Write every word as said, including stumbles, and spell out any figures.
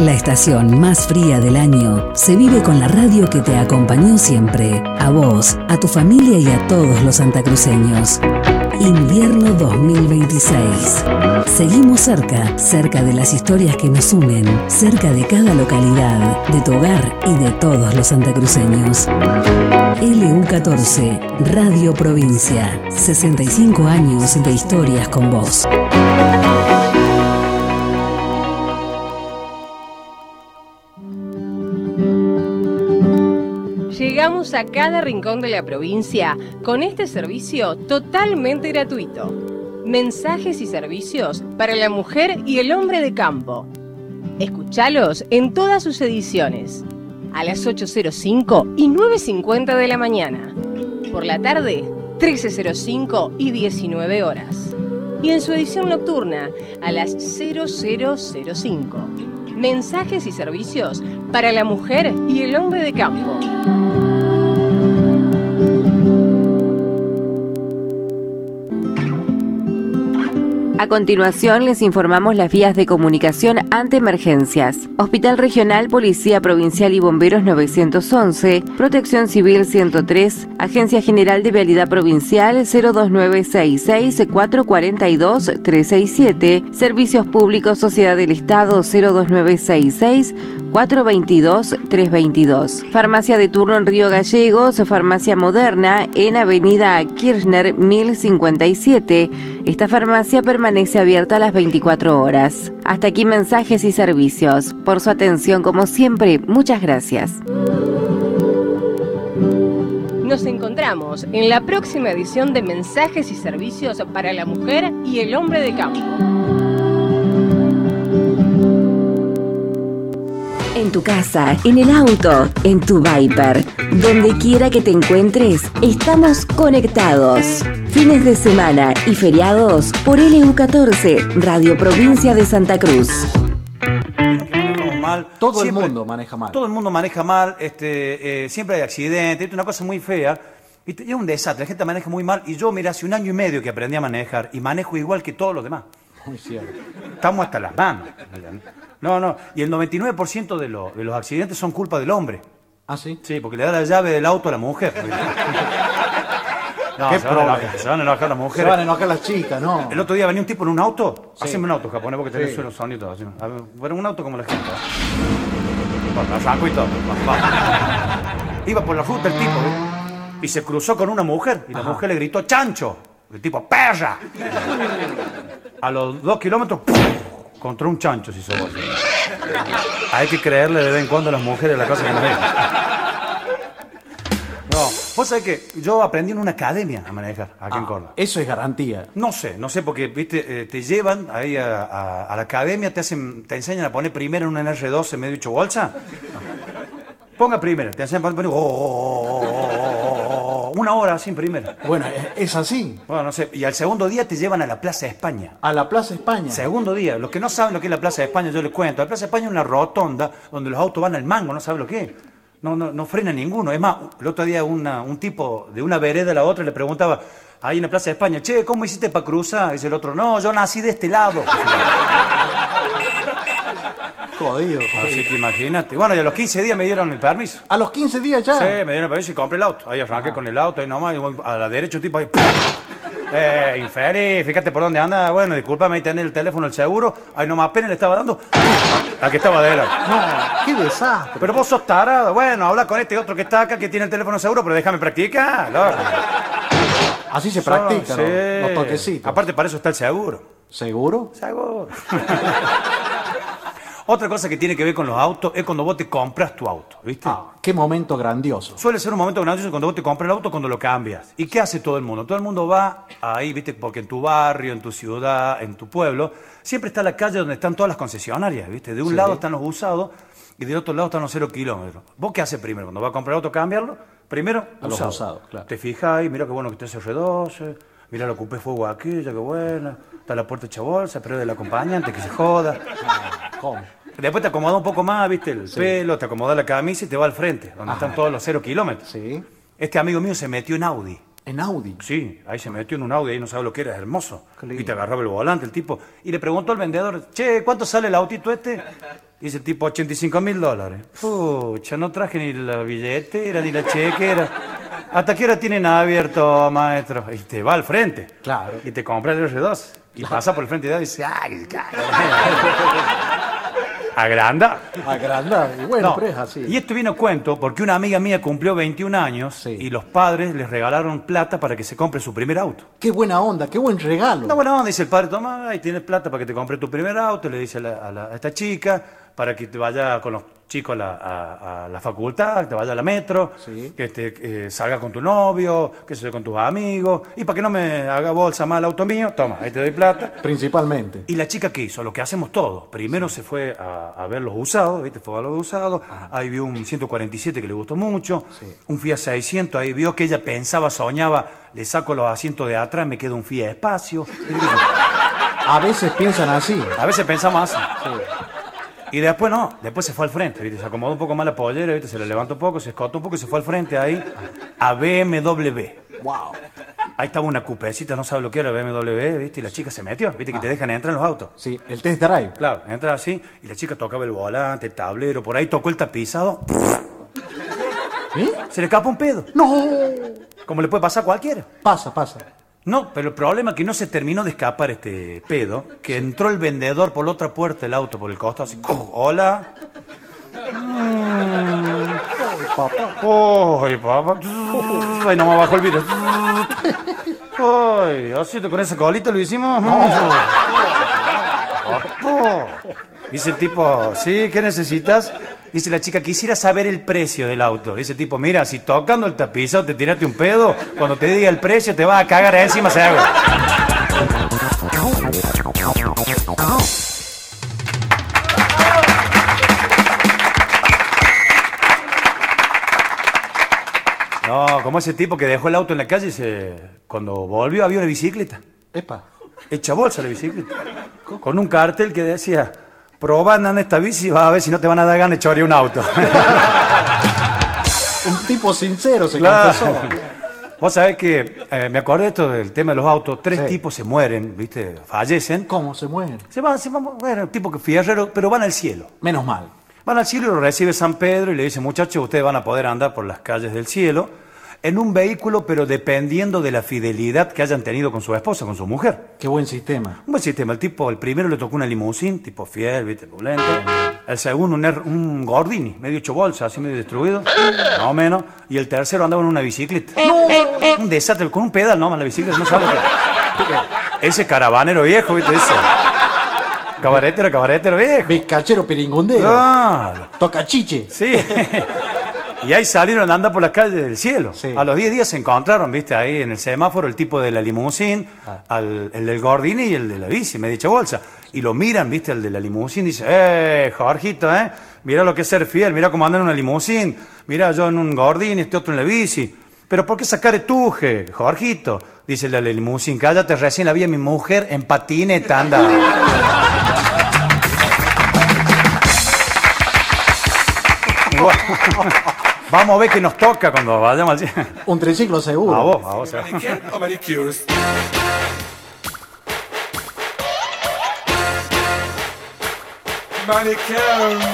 La estación más fría del año se vive con la radio que te acompañó siempre, a vos, a tu familia y a todos los santacruceños. Invierno dos mil veintiséis. Seguimos cerca, cerca de las historias que nos unen, cerca de cada localidad, de tu hogar y de todos los santacruceños. L U catorce, Radio Provincia. sesenta y cinco años de historias con vos. Llegamos a cada rincón de la provincia con este servicio totalmente gratuito. Mensajes y servicios para la mujer y el hombre de campo. Escuchalos en todas sus ediciones. A las ocho cero cinco y nueve cincuenta de la mañana. Por la tarde, trece cero cinco y diecinueve horas. Y en su edición nocturna, a las cero cero cero cinco. Mensajes y servicios para la mujer y el hombre de campo. A continuación les informamos las vías de comunicación ante emergencias. Hospital Regional, Policía Provincial y Bomberos novecientos once, Protección Civil ciento tres, Agencia General de Vialidad Provincial cero dos nueve seis seis cuatro cuatro dos tres seis siete, Servicios Públicos Sociedad del Estado cero dos nueve seis seis cuatro dos dos tres dos dos. Farmacia de turno en Río Gallegos, Farmacia Moderna en Avenida Kirchner mil cincuenta y siete. Esta farmacia permanece abierta a las veinticuatro horas. Hasta aquí mensajes y servicios. Por su atención, como siempre, muchas gracias. Nos encontramos en la próxima edición de Mensajes y Servicios para la Mujer y el Hombre de Campo. En tu casa, en el auto, en tu Viper, donde quiera que te encuentres, estamos conectados. Fines de semana y feriados por L U catorce, Radio Provincia de Santa Cruz. Mal. Todo siempre, el mundo maneja mal. Todo el mundo maneja mal, este, eh, siempre hay accidentes, es una cosa muy fea. Y es un desastre, la gente maneja muy mal. Y yo, mira, hace un año y medio que aprendí a manejar y manejo igual que todos los demás. Muy cierto. Estamos hasta las manos. No, no. Y el noventa y nueve por ciento de, lo, de los accidentes son culpa del hombre. ¿Ah, sí? Sí, porque le da la llave del auto a la mujer. No, ¿Qué se, van enojar, se van a enojar las mujeres. Se van a enojar las chicas, ¿no? El otro día venía un tipo en un auto. Sí. Haceme un auto japonés porque tenés sí. suelo sonido. Así. A ver, bueno, un auto como la gente. Bueno, arranco y todo. Iba por la ruta el tipo, ¿eh? Y se cruzó con una mujer. Y la Ajá. mujer le gritó, ¡chancho! El tipo, ¡perra! A los dos kilómetros, ¡pum! Contra un chancho, si se vuelve. Hay que creerle de vez en cuando a las mujeres la cosa que nos ven. No, vos sabés que yo aprendí en una academia a manejar aquí ah, en Córdoba. Eso es garantía. No sé, no sé, porque viste, eh, te llevan ahí a, a, a la academia, te hacen, te enseñan a poner primero en un erre doce medio hecho bolsa. Ponga primero, te enseñan a poner, oh, oh, oh, oh, oh, una hora sin primera. Bueno, es así. Bueno, no sé, y al segundo día te llevan a la Plaza de España. ¿A la Plaza España? Segundo día, los que no saben lo que es la Plaza de España, yo les cuento. La Plaza de España es una rotonda donde los autos van al mango, no saben lo que es. No, no, no frena ninguno. Es más, el otro día una, un tipo de una vereda a la otra le preguntaba, ahí en la Plaza de España, che, ¿cómo hiciste para cruzar? Y dice el otro, no, yo nací de este lado. Jodido, jodido. Así que imagínate. Bueno, y a los quince días me dieron el permiso. ¿A los quince días ya? Sí, me dieron el permiso y compré el auto. Ahí arranqué ah. con el auto, ahí nomás, y a la derecha un tipo ahí... Eh, infeliz, fíjate por dónde anda. Bueno, discúlpame, ahí tenés el teléfono, el seguro. Ahí nomás apenas le estaba dando a que estaba de él. No, qué desastre. Pero vos sos tarado. Bueno, habla con este otro que está acá, que tiene el teléfono seguro, pero déjame practicar. Loco. Así se practica, sí. ¿no? Los toquecitos. Aparte, para eso está el seguro. ¿Seguro? Seguro. Otra cosa que tiene que ver con los autos es cuando vos te compras tu auto, ¿viste? Ah, qué momento grandioso. Suele ser un momento grandioso cuando vos te compras el auto, cuando lo cambias. ¿Y qué hace todo el mundo? Todo el mundo va ahí, ¿viste? Porque en tu barrio, en tu ciudad, en tu pueblo, siempre está la calle donde están todas las concesionarias, ¿viste? De un sí. lado están los usados y del otro lado están los cero kilómetros. ¿Vos qué haces primero? Cuando vas a comprar el auto, cambiarlo, primero, a usado. Los usados, claro. Te fijas y mira qué bueno que está ese erre doce, mira lo ocupé fuego aquella, qué buena, está la puerta hecha bolsa, pero del acompañante, que se joda. ¿Cómo? Después te acomoda un poco más, viste, el sí. pelo, te acomoda la camisa y te va al frente, donde Ajá. están todos los cero kilómetros. Sí. Este amigo mío se metió en Audi. ¿En Audi? Sí, ahí se metió en un Audi, ahí no sabe lo que era, es hermoso. Y te agarraba el volante el tipo. Y le preguntó al vendedor, che, ¿cuánto sale el autito este? Dice el tipo ochenta y cinco mil dólares. Pucha, no traje ni la billetera ni la chequera. ¿Hasta qué hora tienen abierto, maestro? Y te va al frente. Claro. Y te compra el R dos. Y claro. Pasa por el frente y dice, ¡ay, agranda! Agrandar. Y bueno, No, pero es así. Y esto viene a cuento porque una amiga mía cumplió veintiún años Sí. y los padres les regalaron plata para que se compre su primer auto. Qué buena onda, qué buen regalo. Una buena onda, dice el padre, toma, ahí tienes plata para que te compre tu primer auto, le dice a, la- a la- a esta chica, para que te vaya con los chicos a la, a- a la facultad, que te vaya a la metro, Sí. que te, eh, salga con tu novio, que se vaya con tus amigos, y para que no me haga bolsa más el auto mío, toma, ahí te doy plata. Principalmente. Y la chica, ¿qué hizo? Lo que hacemos todos. Primero se fue a, a ver los usados, ¿viste? Fue a los usados. Ahí vio un ciento cuarenta y siete que le gustó mucho. Sí. Un Fiat seiscientos. Ahí vio que ella pensaba, soñaba, le saco los asientos de atrás, me queda un Fiat Espacio. A veces piensan así. A veces pensamos así. Y después no, después se fue al frente, ¿viste? Se acomodó un poco más la pollera, ¿viste? Se le levantó un poco, se escotó un poco y se fue al frente ahí a B M W. Wow. Ahí estaba una cupecita, no sabe lo que era B M W, ¿viste? Y la chica se metió, ¿viste? Que te dejan entrar en los autos. Sí, el test drive. Claro, entra así y la chica tocaba el volante, el tablero, por ahí tocó el tapizado. ¿Eh? Se le escapa un pedo, No. como le puede pasar a cualquiera. Pasa, pasa. No, pero el problema es que no se terminó de escapar este pedo, que entró el vendedor por la otra puerta del auto, por el costado, así, ¡oh, hola! Papá. ¡Ay, papá! ¡Ay, no me bajó el vidrio! ¡Ay, así con esa colita lo hicimos! Papá. Dice el tipo, ¿sí? ¿Qué necesitas? Dice la chica, quisiera saber el precio del auto. Dice el tipo, mira, si tocando el tapizado te tiraste un pedo, cuando te diga el precio te vas a cagar encima, se haga. No, como ese tipo que dejó el auto en la calle y se... cuando volvió había una bicicleta. Epa. Hecha bolsa la bicicleta. Con un cartel que decía, probá andando esta bici y vas a ver si no te van a dar ganas de chorear un auto. Un tipo sincero se Claro. confesó. Vos sabés que eh, me acordé de esto del tema de los autos. Tres Sí. tipos se mueren, ¿viste? Fallecen. ¿Cómo se mueren? Se van, se van, bueno, tipo que fierrero, pero van al cielo. Menos mal. Van al cielo y lo recibe San Pedro y le dice, muchachos, ustedes van a poder andar por las calles del cielo en un vehículo, pero dependiendo de la fidelidad que hayan tenido con su esposa, con su mujer. Qué buen sistema. Un buen sistema. El tipo, el primero le tocó una limusín, tipo fiel, ¿viste? Pulento. El segundo, un, er- un Gordini, medio hecho bolsa, así medio destruido, más o menos. Y el tercero andaba en una bicicleta. Un desastre, con un pedal nomás la bicicleta, no sabe qué. Ese caravanero viejo, ¿viste? Ese. Cabaretero, cabaretero viejo. Bizcachero piringundero. Claro. Toca chiche. Sí. Y ahí salieron a andar por las calles del cielo. Sí. A los diez días se encontraron, viste, ahí en el semáforo, el tipo de la limusín, al- el del Gordini y el de la bici, me dicha bolsa. Y lo miran, viste, el de la limusín, y dice, eh, Jorgito, eh, mira lo que es ser fiel, mira cómo andan en una limusín, mira yo en un Gordini, este otro en la bici. Pero ¿por qué sacar tuje, Jorgito? Dice el de la limusín, cállate, recién la vi a mi mujer en patineta, anda. Bueno, vamos a ver qué nos toca cuando vayamos al cielo. Un triciclo seguro. A vos, a vos. a vos. Manicure or manicures? Manicure.